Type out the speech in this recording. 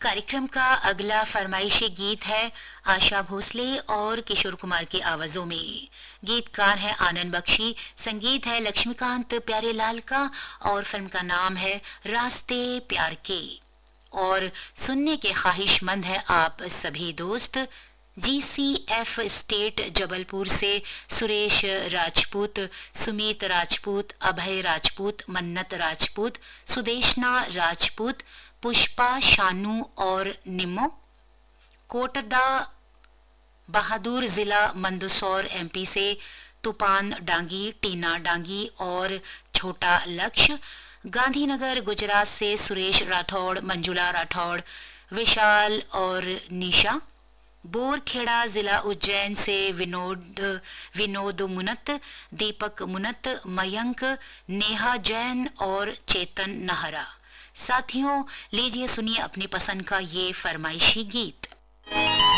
कार्यक्रम का अगला फरमाइशी गीत है आशा भोसले और किशोर कुमार की आवाजों में। गीतकार है आनंद बख्शी, संगीत है लक्ष्मीकांत प्यारेलाल का और फिल्म का नाम है रास्ते प्यार के। और सुनने के ख्वाहिशमंद है आप सभी दोस्त। GCF स्टेट जबलपुर से सुरेश राजपूत, सुमित राजपूत, अभय राजपूत, मन्नत राजपूत, सुदेशना राजपूत, पुष्पा शानू और निमो। कोटदा बहादुर जिला मंदसौर MP से तूफान डांगी, टीना डांगी और छोटा लक्ष्य। गांधीनगर गुजरात से सुरेश राठौड़, मंजुला राठौड़, विशाल और निशा। बोरखेड़ा जिला उज्जैन से विनोद मुनत, दीपक मुनत, मयंक, नेहा जैन और चेतन नहरा। साथियों, लीजिए सुनिए अपनी पसंद का ये फरमाइशी गीत।